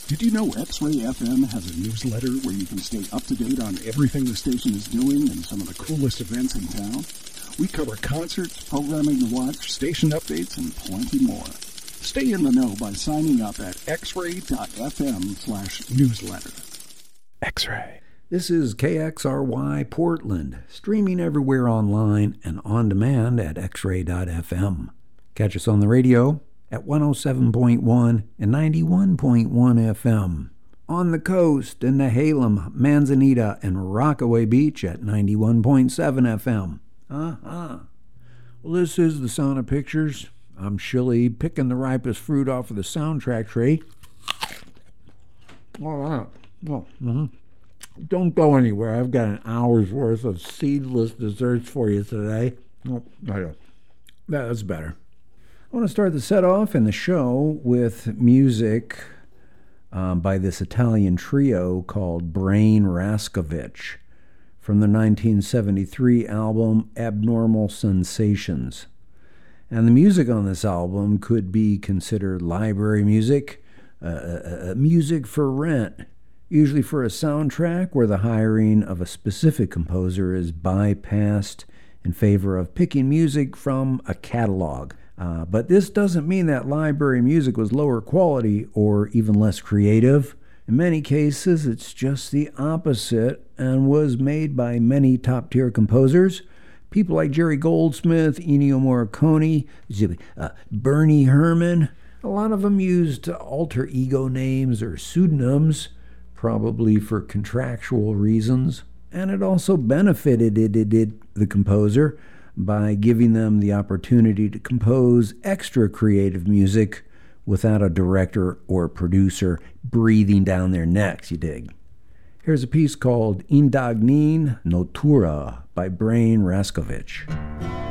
Did you know X-Ray FM has a newsletter where you can stay up to date on everything the station is doing and some of the coolest events in town? We cover concerts, programming to watch, station updates, and plenty more. Stay in the know by signing up at xray.fm/newsletter. X-Ray. This is KXRY Portland, streaming everywhere online and on demand at xray.fm. Catch us on the radio at 107.1 and 91.1 FM. On the coast in Nehalem, Manzanita, and Rockaway Beach at 91.7 FM. Well, this is the Sound of Pictures. I'm Shilly, picking the ripest fruit off of the soundtrack tray. All right. Don't go anywhere. I've got an hour's worth of seedless desserts for you today. That's better. I want to start the set off in the show with music by this Italian trio called Brain Rascovich from the 1973 album Abnormal Sensations. And the music on this album could be considered library music, music for rent, usually for a soundtrack where the hiring of a specific composer is bypassed in favor of picking music from a catalog. But this doesn't mean that library music was lower quality or even less creative. In many cases, it's just the opposite and was made by many top-tier composers. People like Jerry Goldsmith, Ennio Morricone, Bernie Herrmann. A lot of them used alter ego names or pseudonyms, probably for contractual reasons. And it also benefited the composer by giving them the opportunity to compose extra creative music without a director or producer breathing down their necks, you dig. Here's a piece called Indagine Notura by Brain Rascovich.